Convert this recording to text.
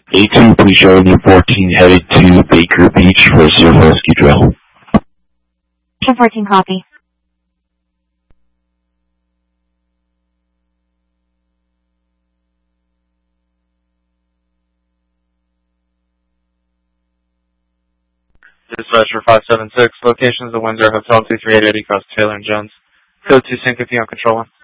A2, please show you 14 headed to Baker Beach for a surf rescue drill. 1014, copy. Dispatcher 576, location is the Windsor Hotel 23880 across Taylor and Jones. Code 2 Sync if you on control 1.